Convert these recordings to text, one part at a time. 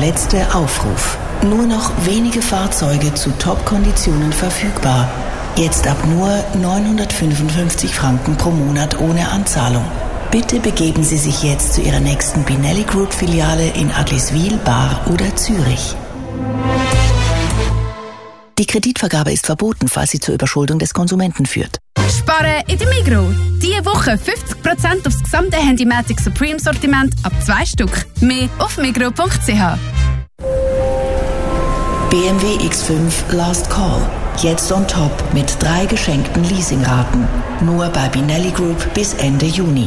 letzte Aufruf. Nur noch wenige Fahrzeuge zu Top-Konditionen verfügbar. Jetzt ab nur 955 Franken pro Monat ohne Anzahlung. Bitte begeben Sie sich jetzt zu Ihrer nächsten Binelli Group Filiale in Agliswil, Bar oder Zürich. Die Kreditvergabe ist verboten, falls sie zur Überschuldung des Konsumenten führt. Sparen in der Migros. Diese Woche 50% aufs gesamte Handymatic Supreme Sortiment ab 2 Stück. Mehr auf migros.ch. BMW X5 Last Call. Jetzt on top mit 3 geschenkten Leasingraten. Nur bei Binelli Group bis Ende Juni.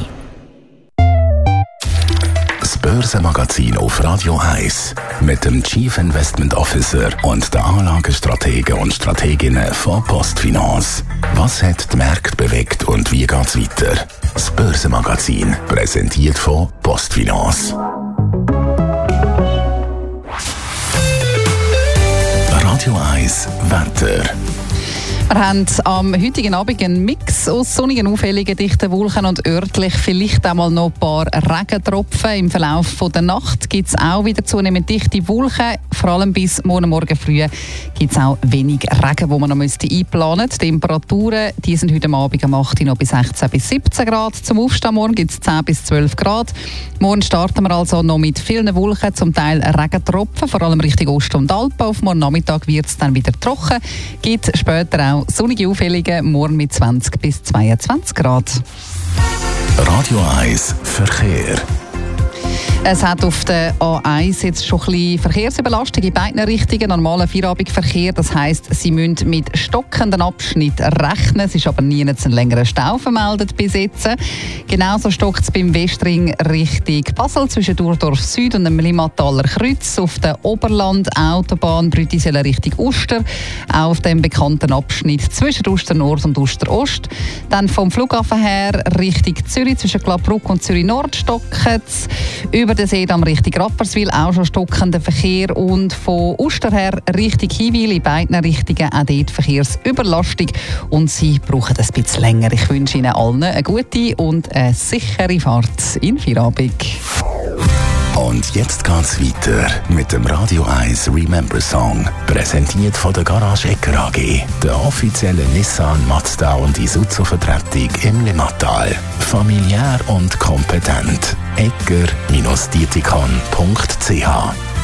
Das Börsenmagazin auf Radio 1 mit dem Chief Investment Officer und den Anlagestrategen und Strateginnen von Postfinance. Was hat die Märkte bewegt und wie geht's weiter? Das Börsenmagazin, präsentiert von Postfinance. Radio 1 Wetter. Wir haben am heutigen Abend einen Mix aus sonnigen, auffälligen, dichten Wolken und örtlich vielleicht einmal noch ein paar Regentropfen. Im Verlauf der Nacht gibt es auch wieder zunehmend dichte Wolken. Vor allem bis morgen früh gibt es auch wenig Regen, wo man noch einplanen müsste. Die Temperaturen die sind heute Abend am 8. noch bis 16 bis 17 Grad. Zum Aufstehen morgen gibt es 10 bis 12 Grad. Morgen starten wir also noch mit vielen Wolken, zum Teil Regentropfen, vor allem Richtung Osten und Alpen. Auf morgen Nachmittag wird es dann wieder trocken. Gibt später auch sonnige Auffällige, morgen mit 20 bis 22 Grad. Radio 1 Verkehr. Es hat auf der A1 jetzt schon ein bisschen Verkehrsüberlastung in beiden Richtungen. Normaler Feierabendverkehr, das heisst, Sie müssen mit stockenden Abschnitten rechnen. Es ist aber nie ein längerer Stau vermeldet bis jetzt. Genauso stockt es beim Westring Richtung Basel zwischen Durdorf Süd und dem Limmataler Kreuz. Auf der Oberland-Autobahn Brütiselen Richtung Uster. Auch auf dem bekannten Abschnitt zwischen Uster Nord und Uster Ost. Dann vom Flughafen her Richtung Zürich zwischen Glabruck und Zürich Nord stockt es. Über den Seedamm Richtung Rapperswil auch schon stockender Verkehr und von Uster her Richtung Hinwil in beiden Richtungen auch dort Verkehrsüberlastung und Sie brauchen ein bisschen länger. Ich wünsche Ihnen allen eine gute und eine sichere Fahrt in Feierabend. Und jetzt geht's weiter mit dem Radio 1 Remember Song, präsentiert von der Garage Ecker AG, der offiziellen Nissan, Mazda und Isuzu-Vertretung im Limmatal. Familiär und kompetent. Ecker-dietikon.ch